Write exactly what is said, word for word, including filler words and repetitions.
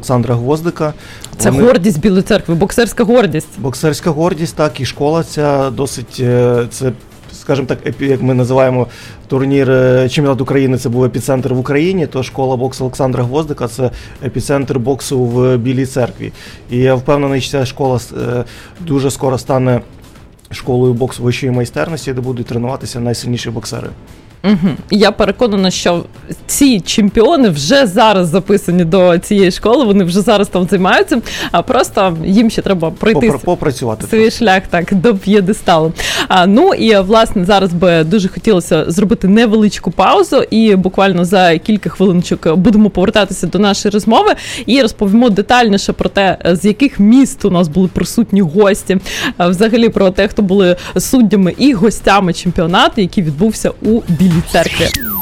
Олександра Гвоздика. Це Вони... гордість Білої церкви, боксерська гордість. Боксерська гордість, так, і школа ця досить, це, скажімо так, як ми називаємо турнір Чемпіонат України, це був епіцентр в Україні, то школа боксу Олександра Гвоздика – це епіцентр боксу в Білій церкві. І я впевнений, що ця школа дуже скоро стане школою боксу вищої майстерності, де будуть тренуватися найсильніші боксери. Угу. Я переконана, що ці чемпіони вже зараз записані до цієї школи, вони вже зараз там займаються, а просто їм ще треба пройти Попр- попрацювати свій шлях так до п'єдесталу. А, ну і власне зараз би дуже хотілося зробити невеличку паузу і буквально за кілька хвилиночок будемо повертатися до нашої розмови і розповімо детальніше про те, з яких міст у нас були присутні гості, взагалі про те, хто були суддями і гостями чемпіонату, який відбувся у Білій церкві.